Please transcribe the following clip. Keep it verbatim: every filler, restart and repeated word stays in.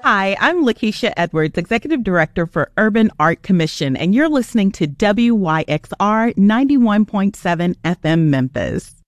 Hi, I'm Lakeisha Edwards, Executive Director for Urban Art Commission, and you're listening to W Y X R ninety-one point seven F M Memphis.